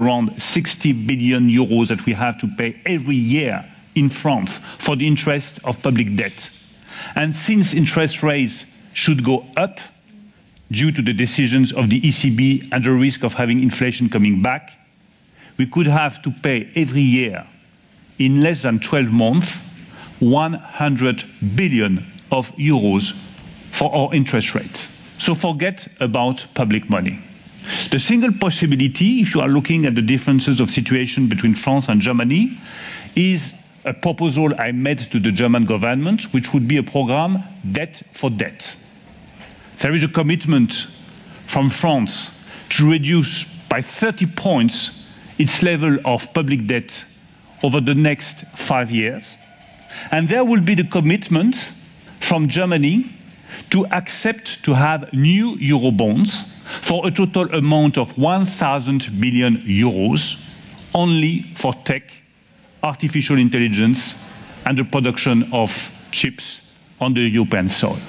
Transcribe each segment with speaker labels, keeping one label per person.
Speaker 1: around 60 billion euros that we have to pay every year in France for the interest of public debt. And since interest rates should go up due to the decisions of the ECB and the risk of having inflation coming back, we could have to pay every year, in less than 12 months, 100 billion of euros for our interest rates. So forget about public money. The single possibility, if you are looking at the differences of situation between France and Germany, is a proposal I made to the German government, which would be a program debt for debt. There is a commitment from France to reduce by 30 points its level of public debt over the next 5 years. And there will be the commitment from Germany to accept to have new Eurobonds for a total amount of 1,000 billion euros only for tech, artificial intelligence, and the production of chips on the European soil.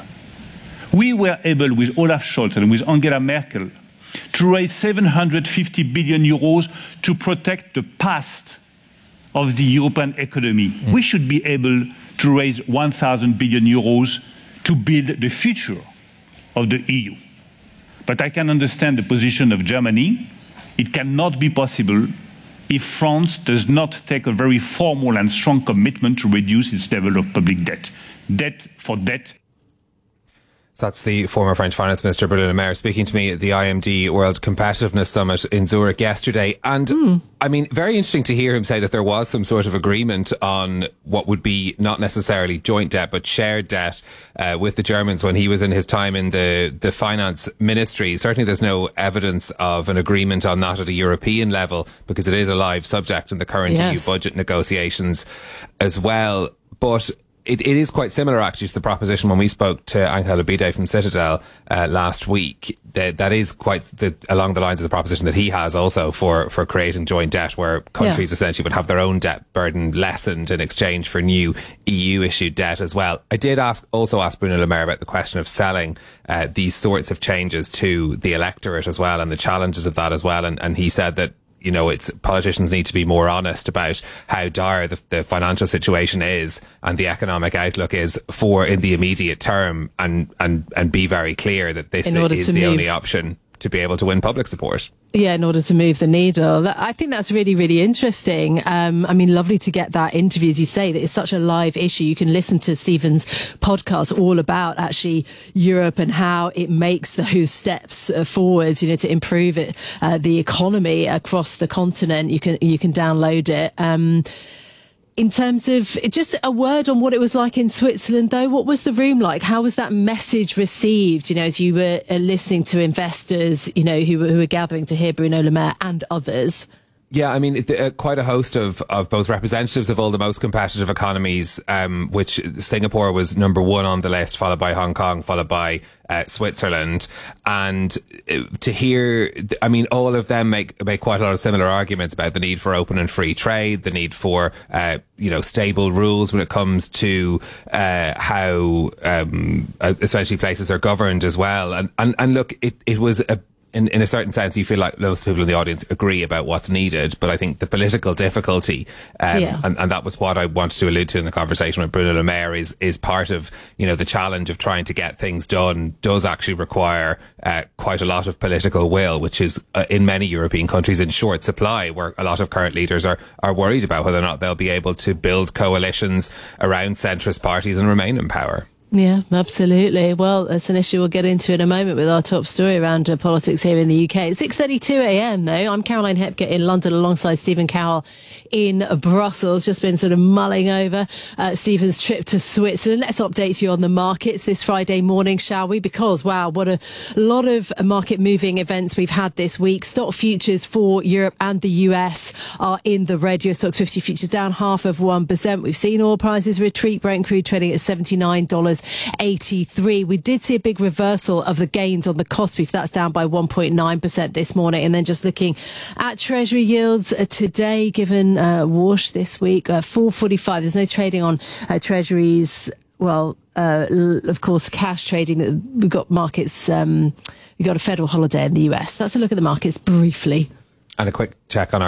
Speaker 1: We were able, with Olaf Scholz and with Angela Merkel, to raise 750 billion euros to protect the past of the European economy. We should be able to raise 1,000 billion euros to build the future of the EU. But I can understand the position of Germany. It cannot be possible if France does not take a very formal and strong commitment to reduce its level of public debt. Debt for debt.
Speaker 2: That's the former French Finance Minister Bruno Le Maire speaking to me at the IMD World Competitiveness Summit in Zurich yesterday. And I mean, very interesting to hear him say that there was some sort of agreement on what would be not necessarily joint debt, but shared debt with the Germans when he was in his time in the finance ministry. Certainly there's no evidence of an agreement on that at a European level, because it is a live subject in the current EU budget negotiations as well. But it is quite similar, actually, to the proposition when we spoke to Angel Abide from Citadel last week. That is quite along the lines of the proposition that he has also for creating joint debt, where countries essentially would have their own debt burden lessened in exchange for new EU-issued debt as well. I did also ask Bruno Le Maire about the question of selling these sorts of changes to the electorate as well, and the challenges of that as well. And he said that, you know, politicians need to be more honest about how dire the financial situation is and the economic outlook is in the immediate term, and be very clear that this is the only option to be able to win public support.
Speaker 3: Yeah, in order to move the needle. I think that's really, really interesting. I mean, lovely to get that interview, as you say, that it's such a live issue. You can listen to Stephen's podcast all about actually Europe and how it makes those steps forwards, you know, to improve it, the economy across the continent. You can download it. In terms of just a word on what it was like in Switzerland, though, what was the room like? How was that message received? You know, as you were listening to investors, you know, who were gathering to hear Bruno Le Maire and others.
Speaker 2: Yeah, I mean, quite a host of both representatives of all the most competitive economies, which Singapore was number one on the list, followed by Hong Kong, followed by Switzerland. And to hear, I mean, all of them make quite a lot of similar arguments about the need for open and free trade, the need for, stable rules when it comes to how essentially places are governed as well. And look, it was in a certain sense, you feel like most people in the audience agree about what's needed, but I think the political difficulty, and that was what I wanted to allude to in the conversation with Bruno Le Maire, is part of, you know, the challenge of trying to get things done does actually require quite a lot of political will, which is in many European countries in short supply, where a lot of current leaders are worried about whether or not they'll be able to build coalitions around centrist parties and remain in power.
Speaker 3: Yeah, absolutely. Well, it's an issue we'll get into in a moment with our top story around politics here in the UK. It's 6:32 a.m. though. I'm Caroline Hepker in London alongside Stephen Cowell in Brussels. Just been sort of mulling over Stephen's trip to Switzerland. Let's update you on the markets this Friday morning, shall we? Because, wow, what a lot of market moving events we've had this week. Stock futures for Europe and the US are in the red. Euro Stoxx 50 futures down 0.5%. We've seen oil prices retreat. Brent crude trading at $79.83. We did see a big reversal of the gains on the cost piece. That's down by 1.9% this morning. And then just looking at Treasury yields today, given wash this week, 4.45. There's no trading on Treasuries. Well, of course, cash trading. We've got markets. We've got a federal holiday in the US. That's a look at the markets briefly.
Speaker 2: And a quick check on our